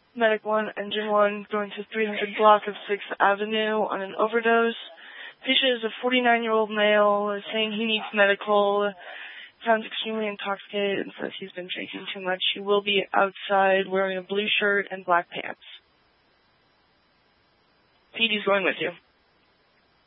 Medic 1, Engine 1, going to 300 block of 6th Avenue on an overdose. Patient is a 49-year-old male, saying he needs medical, sounds extremely intoxicated and says he's been drinking too much. He will be outside wearing a blue shirt and black pants. PD's going with you.